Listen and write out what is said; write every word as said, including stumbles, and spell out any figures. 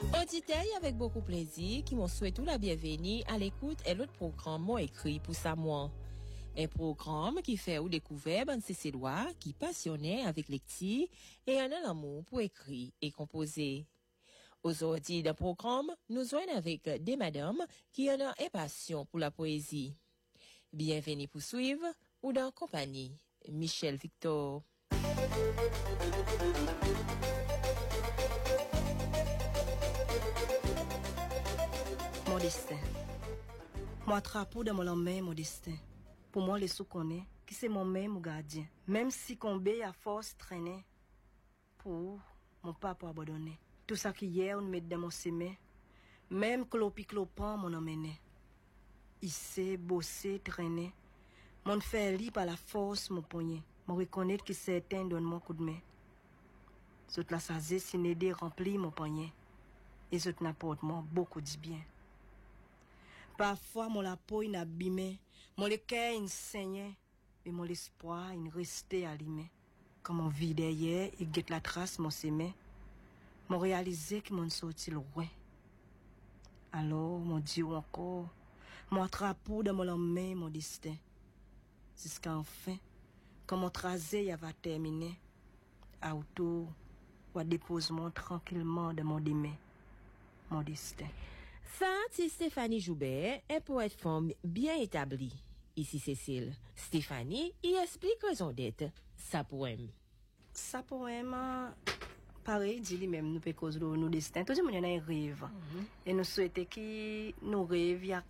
Auditeurs, avec beaucoup plaisir, qui m'ont souhaité la bienvenue à l'écoute et l'autre programme m'ont écrit pour ça moi. Un programme qui fait ou découvrir ben c'est lois qui passionnait avec les petits et un amour pour écrire et composer. Aujourd'hui, dans le programme, nous joignons avec des madames qui en ont une passion pour la poésie. Bienvenue pour suivre ou dans compagnie. Michel Victor. Mon destin. Moi, trapeau dans mon main, mon destin. Pour moi, les sous connaît, qui c'est mon même gardien. Même si combé à force traîner, pour mon papa abandonné. Tout ça qui hier, on met dans mon sémé. Même clopi clopin, mon emmené. Il sait bosser, traîner. Mon fait lit par la force, mon poignet. Mon reconnaître que certains donnent mon coup de main. Zot la sazé, si n'aider rempli mon poignet. Et zot n'apporte moi beaucoup de bien. Parfois, mon la peau in abîmé, mon le cœur in saignait, et mon espoir in resté allumé. Comme on vit derrière, et guette la trace, mon sémé, mon réalisé que mon sorti loin. Alors, mon Dieu encore, mon trapeau dans mon main, mon destin. Jusqu'à enfin, quand mon tracé va terminer, à autour, ou dépose-moi tranquillement dans mon démé, mon destin. Ça, c'est Stéphanie Joubert, un poète femme bien établi. Ici Cécile. Stéphanie y explique raison d'être sa poème. Sa poème, pareil, dit lui-même, nous peut causer de nos destins. Tout le monde y a un rêve. Mm-hmm. Et nous souhaitons que nos rêves